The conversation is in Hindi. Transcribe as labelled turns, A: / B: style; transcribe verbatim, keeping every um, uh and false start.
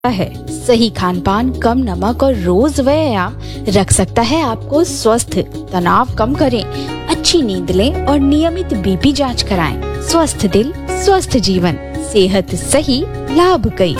A: है। सही खान पान, कम नमक और रोज व्यायाम रख सकता है आपको स्वस्थ। तनाव कम करें, अच्छी नींद लें और नियमित बीपी जांच कराएं। स्वस्थ दिल, स्वस्थ जीवन, सेहत सही, लाभ कई।